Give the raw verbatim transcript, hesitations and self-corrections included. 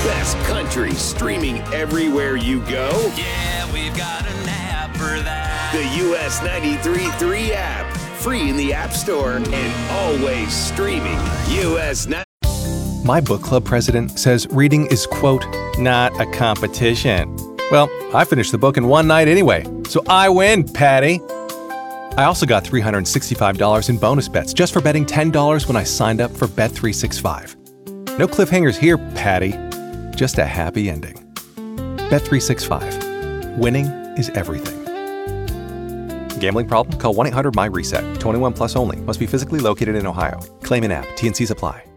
best country streaming everywhere you go? Yeah, we've got an app for that. The U S ninety-three point three app. Free in the App Store and always streaming. U S ninety-three. My book club president says reading is, quote, not a competition. Well, I finished the book in one night anyway, so I win, Patty. I also got three hundred sixty-five dollars in bonus bets just for betting ten dollars when I signed up for Bet three sixty-five. No cliffhangers here, Patty. Just a happy ending. Bet three sixty-five. Winning is everything. Gambling problem? Call one eight hundred my reset. twenty-one plus only. Must be physically located in Ohio. Claim in app. T and Cs apply.